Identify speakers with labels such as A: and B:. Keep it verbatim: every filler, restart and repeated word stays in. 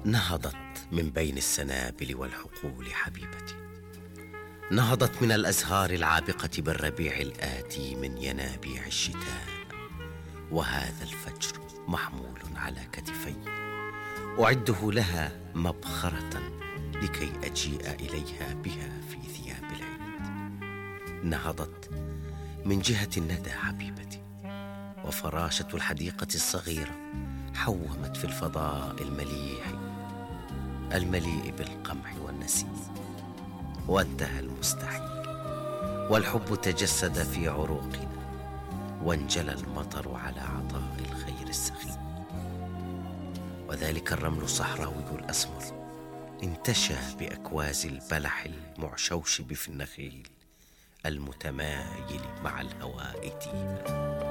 A: نهضت من بين السنابل والحقول حبيبتي، نهضت من الأزهار العابقة بالربيع الآتي من ينابيع الشتاء، وهذا الفجر محمول على كتفي أعده لها مبخرة لكي أجيء إليها بها في ثياب العيد. نهضت من جهة الندى حبيبتي، وفراشة الحديقة الصغيرة حومت في الفضاء المليح المليء بالقمح والنسيم، وانتهى المستحيل والحب تجسد في عروقنا، وانجلى المطر على عطاء الخير السخي، وذلك الرمل الصحراوي الأسمر انتشى بأكواز البلح المعشوشب في النخيل المتمايل مع الهواء تيها.